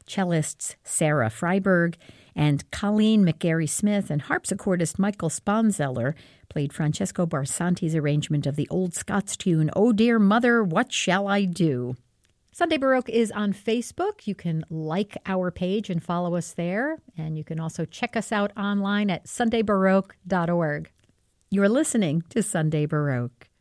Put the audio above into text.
cellists Sarah Freiberg and Colleen McGarry-Smith and harpsichordist Michael Sponzeller played Francesco Barsanti's arrangement of the Old Scots tune, "Oh Dear Mother, What Shall I Do?" Sunday Baroque is on Facebook. You can like our page and follow us there. And you can also check us out online at sundaybaroque.org. You're listening to Sunday Baroque.